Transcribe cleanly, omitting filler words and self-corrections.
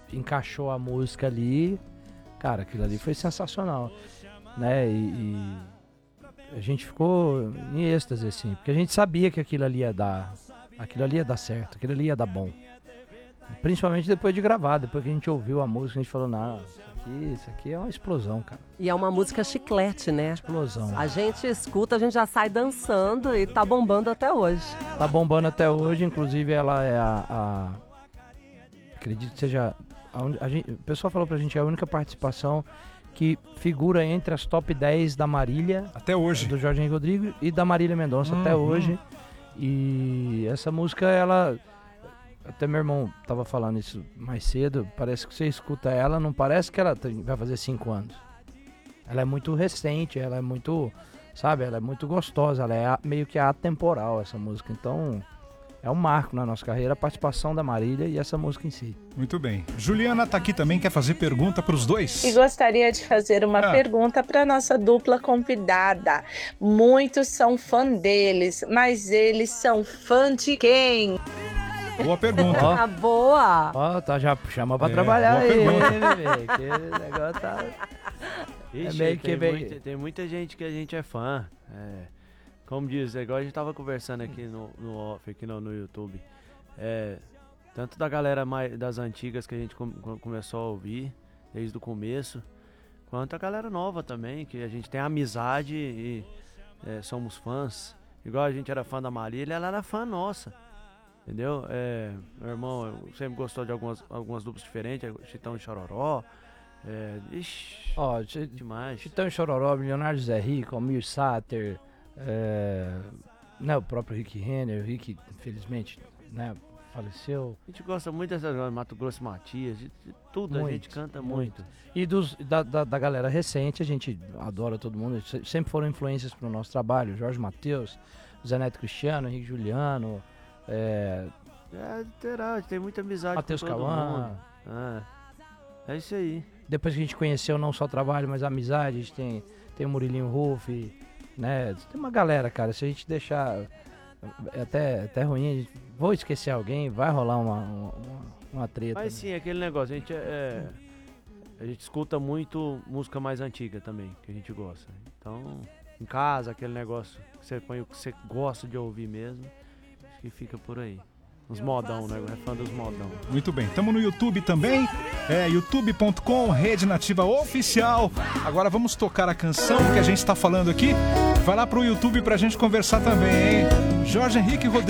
encaixou a música ali, cara, aquilo ali foi sensacional, né? E a gente ficou em êxtase, assim, porque a gente sabia que aquilo ali ia dar certo, aquilo ali ia dar bom. Principalmente depois de gravar, depois que a gente ouviu a música, a gente falou, não, isso aqui é uma explosão, cara. E é uma música chiclete, né? Explosão. A gente escuta, a gente já sai dançando e tá bombando até hoje. Tá bombando até hoje, inclusive ela é acredito que seja... o pessoal falou pra gente que é a única participação que figura entre as top 10 da Marília. Até hoje. Do Jorge Henrique Rodrigues e da Marília Mendonça até hoje. E essa música, ela... Até meu irmão tava falando isso mais cedo, parece que você escuta ela, não parece que ela vai fazer 5 anos. Ela é muito recente, ela é muito, sabe, ela é muito gostosa, ela é meio que atemporal essa música. Então, é um marco na nossa carreira, a participação da Marília e essa música em si. Muito bem. Juliana tá aqui também, quer fazer pergunta pros dois? E gostaria de fazer uma pergunta para nossa dupla convidada. Muitos são fã deles, mas eles são fã de quem? Boa pergunta. Boa! Ó, tá, já chama pra trabalhar aí, bebê, que o negócio tá... Ixi, tem muita gente que a gente é fã. Como diz, é igual a gente tava conversando aqui no off, aqui no YouTube. Tanto da galera das antigas que a gente começou a ouvir desde o começo, quanto a galera nova também, que a gente tem amizade e somos fãs. Igual a gente era fã da Marília, ela era fã nossa. Entendeu? Meu irmão sempre gostou de algumas duplas diferentes, Chitão e Chororó. Demais. Chitão e Chororó, Leonardo Zé Rico, Almir Sater, né, o próprio Rick Renner. O Rick, infelizmente, né, faleceu. A gente gosta muito dessas coisas, Mato Grosso e Matias, de tudo, a gente canta muito. E da galera recente, a gente adora todo mundo, sempre foram influências pro nosso trabalho. Jorge Mateus, Zé Neto Cristiano, Henrique Juliano. Tem muita amizade Matheus com todo Cauã. mundo. É isso aí. Depois que a gente conheceu não só o trabalho, mas a amizade, a gente tem o Murilinho Ruff, né? Tem uma galera, cara, se a gente deixar até ruim, vou esquecer alguém, vai rolar uma treta. Mas sim, aquele negócio, a gente escuta muito música mais antiga também, que a gente gosta. Então, em casa, aquele negócio que você põe o que você gosta de ouvir mesmo, acho que fica por aí. Os modão, né? É fã dos modão. Muito bem, estamos no YouTube também, youtube.com, Rede Nativa Oficial. Agora vamos tocar a canção que a gente está falando aqui. Vai lá pro YouTube pra gente conversar também, hein? Jorge Henrique Rodrigues.